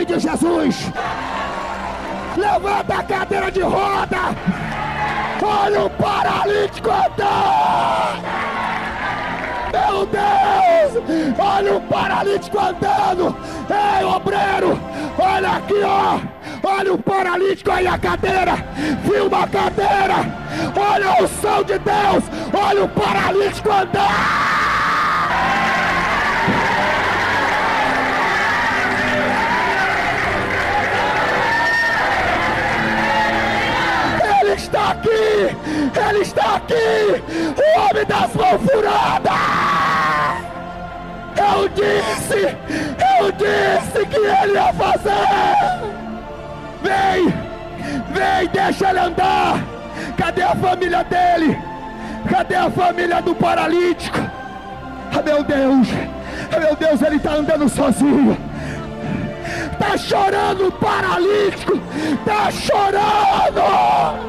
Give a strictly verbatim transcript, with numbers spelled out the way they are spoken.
nome de Jesus. Levanta a cadeira de roda. Olha o paralítico andando. Meu Deus, olha o paralítico andando. Ei, obreiro, olha aqui, ó. Olha o paralítico aí, a cadeira. Filma a cadeira. Olha a unção de Deus. Olha o paralítico andando. Ele está aqui, ele está aqui, o homem das mãos furadas. Eu disse, eu disse que ele ia fazer. Vem, vem, deixa ele andar. Cadê a família dele? Cadê a família do paralítico? Ah, meu Deus, ah, meu Deus, ele está andando sozinho. Tá chorando o paralítico, tá chorando.